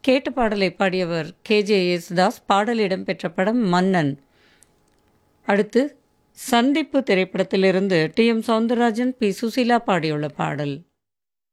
கேட்ட பாடலை பாடியவர் கேஜே யேசுதாஸ். பாடல் இடம்பெற்ற படம் மன்னன். அடுத்து சந்திப்பு திரைப்படத்திலிருந்து D M Soundararajan, B Susheela பாடியுள்ள பாடல்.